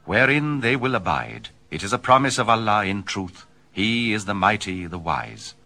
wherein they will abide. It is a promise of Allah in truth. He is the mighty, the wise.